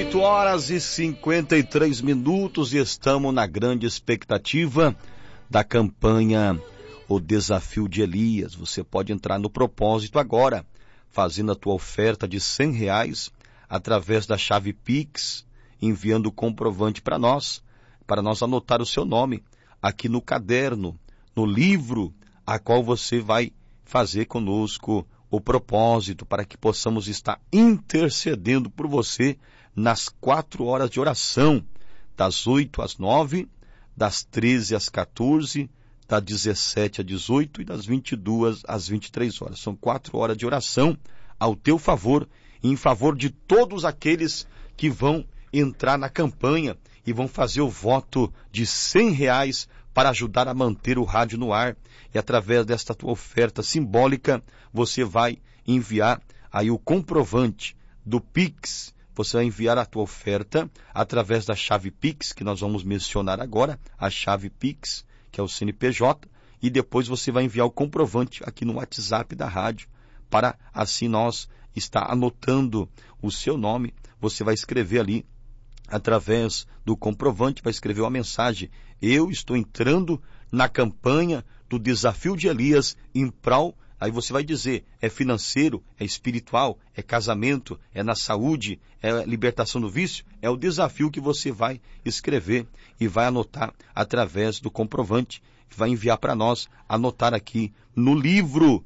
8h53 e estamos na grande expectativa da campanha O Desafio de Elias. Você pode entrar no propósito agora, fazendo a tua oferta de R$100 através da chave Pix, enviando o comprovante para nós anotar o seu nome aqui no caderno, no livro, a qual você vai fazer conosco o propósito, para que possamos estar intercedendo por você nas 4 horas de oração, das 8 às 9, das 13 às 14, das 17 às 18 e das 22 às 23 horas. São 4 horas de oração ao teu favor e em favor de todos aqueles que vão entrar na campanha e vão fazer o voto de R$100 para ajudar a manter o rádio no ar. E através desta tua oferta simbólica, você vai enviar aí o comprovante do Pix. Você vai enviar a tua oferta através da chave Pix, que nós vamos mencionar agora, a chave Pix, que é o CNPJ, e depois você vai enviar o comprovante aqui no WhatsApp da rádio, para assim nós estar anotando o seu nome. Você vai escrever ali, através do comprovante, vai escrever uma mensagem: eu estou entrando na campanha do Desafio de Elias em prol. Aí você vai dizer, é financeiro, é espiritual, é casamento, é na saúde, é libertação do vício. É o desafio que você vai escrever e vai anotar através do comprovante, vai enviar para nós, anotar aqui no livro,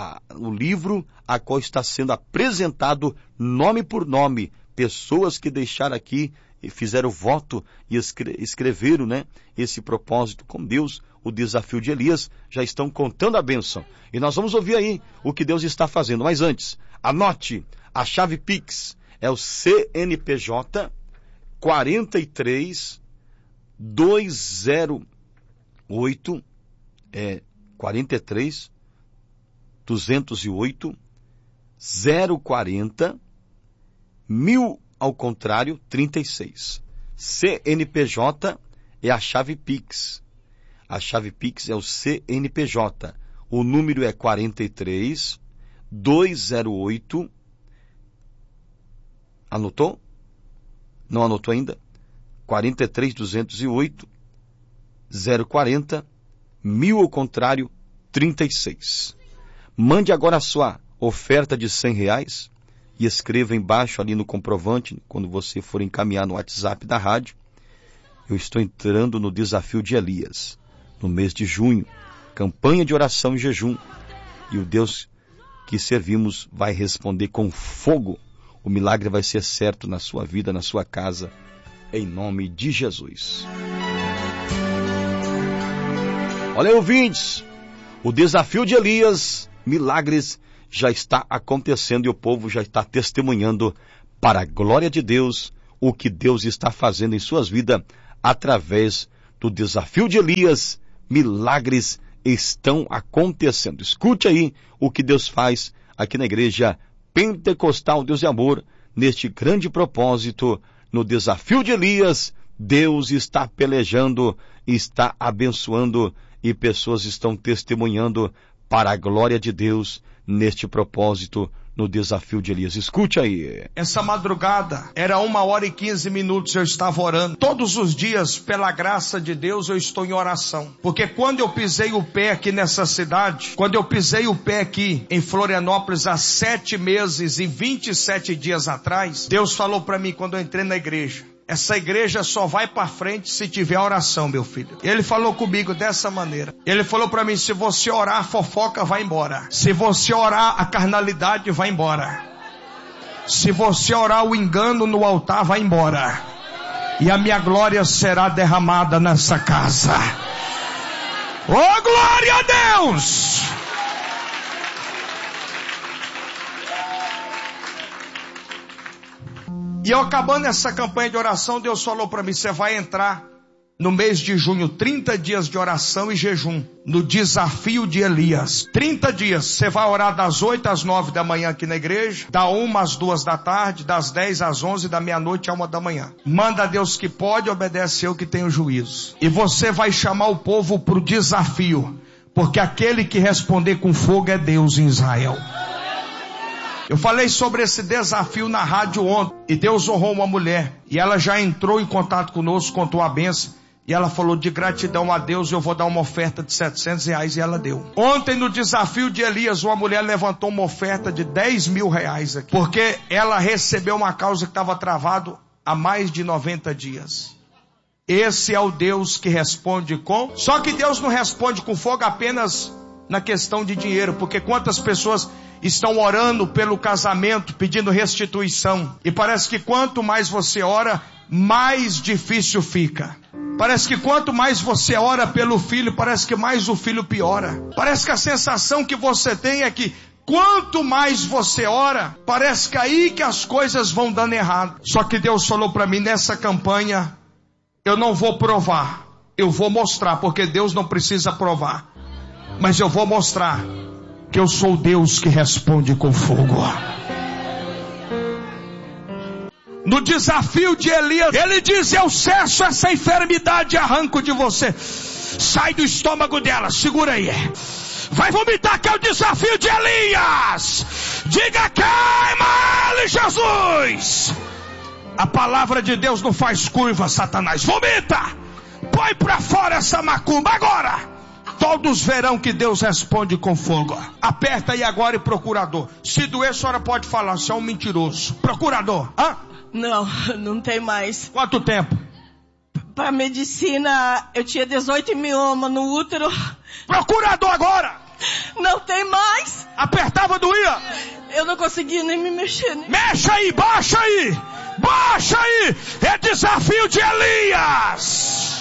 a qual está sendo apresentado nome por nome, pessoas que deixaram aqui e fizeram voto e escreveram, esse propósito com Deus, o Desafio de Elias, já estão contando a bênção. E nós vamos ouvir aí o que Deus está fazendo. Mas antes, anote, a chave Pix é o CNPJ 43 208 43 208 040 1000 ao contrário 36. CNPJ é a chave Pix. A chave Pix é o CNPJ. O número é 43 208. Anotou? Não anotou ainda? 43 208 040 1000 ao contrário 36. Mande agora a sua oferta de R$100 e escreva embaixo ali no comprovante, quando você for encaminhar no WhatsApp da rádio: eu estou entrando no Desafio de Elias, no mês de junho, campanha de oração e jejum, e o Deus que servimos vai responder com fogo. O milagre vai ser certo na sua vida, na sua casa, em nome de Jesus. Olha aí, ouvintes, o Desafio de Elias, milagres já está acontecendo e o povo já está testemunhando para a glória de Deus o que Deus está fazendo em suas vidas através do Desafio de Elias. Milagres estão acontecendo. Escute aí o que Deus faz aqui na Igreja Pentecostal Deus e Amor, neste grande propósito, no Desafio de Elias. Deus está pelejando, está abençoando e pessoas estão testemunhando para a glória de Deus neste propósito, no Desafio de Elias. Escute aí. Essa madrugada, era 1h15, eu estava orando. Todos os dias, pela graça de Deus, eu estou em oração. Porque quando eu pisei o pé aqui nessa cidade, quando eu pisei o pé aqui em Florianópolis há 7 meses e 27 dias atrás, Deus falou para mim quando eu entrei na igreja: essa igreja só vai para frente se tiver oração, meu filho. Ele falou comigo dessa maneira. Ele falou para mim: se você orar, a fofoca vai embora. Se você orar, a carnalidade vai embora. Se você orar, o engano no altar vai embora. E a minha glória será derramada nessa casa. Oh, glória a Deus! E eu acabando essa campanha de oração, Deus falou para mim: você vai entrar no mês de junho, 30 dias de oração e jejum, no Desafio de Elias. 30 dias, você vai orar das 8 às 9 da manhã aqui na igreja, da 1 às 2 da tarde, das 10 às 11, da meia-noite à 1 da manhã. Manda a Deus que pode, obedece eu que tenho juízo. E você vai chamar o povo para o desafio, porque aquele que responder com fogo é Deus em Israel. Eu falei sobre esse desafio na rádio ontem, e Deus honrou uma mulher, e ela já entrou em contato conosco, contou a bênção, e ela falou: de gratidão a Deus, eu vou dar uma oferta de R$700, e ela deu. Ontem no desafio de Elias, uma mulher levantou uma oferta de R$10.000 aqui, porque ela recebeu uma causa que estava travado há mais de 90 dias. Esse é o Deus que responde com... Só que Deus não responde com fogo apenas na questão de dinheiro, porque quantas pessoas estão orando pelo casamento, pedindo restituição, e parece que quanto mais você ora, mais difícil fica. Parece que quanto mais você ora pelo filho, parece que mais o filho piora. Parece que a sensação que você tem é que quanto mais você ora, parece que aí que as coisas vão dando errado. Só que Deus falou para mim: nessa campanha eu não vou provar, eu vou mostrar, porque Deus não precisa provar, mas eu vou mostrar que eu sou Deus que responde com fogo. No desafio de Elias, ele diz: eu cesso essa enfermidade e arranco de você. Sai do estômago dela, segura aí. Vai vomitar, que é o desafio de Elias. Diga: queima-lhe, Jesus. A palavra de Deus não faz curva, Satanás. Vomita. Põe pra fora essa macumba agora. Todos verão que Deus responde com fogo. Aperta aí agora, e procurador. Se doer, a senhora pode falar: você é um mentiroso. Procurador, hã? Não tem mais. Quanto tempo? Para medicina, eu tinha 18 miomas no útero. Procurador agora! Não tem mais. Apertava, doía? Eu não conseguia nem me mexer. Mexa aí, baixa aí! Baixa aí! É desafio de Elias!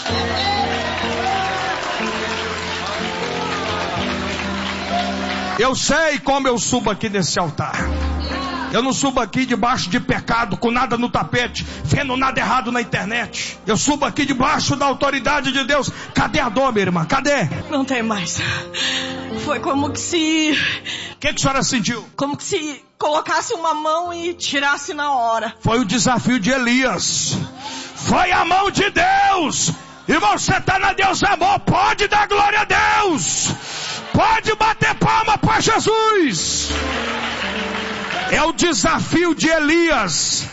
Eu sei como eu subo aqui nesse altar. Eu não subo aqui debaixo de pecado, com nada no tapete, vendo nada errado na internet. Eu subo aqui debaixo da autoridade de Deus. Cadê a dor, minha irmã? Cadê? Não tem mais. Foi como que se... O que a senhora sentiu? Como que se colocasse uma mão e tirasse na hora. Foi o desafio de Elias. Foi a mão de Deus. E você está na Deus Amor. Pode dar glória a Deus. Pode bater palma para Jesus. É o desafio de Elias.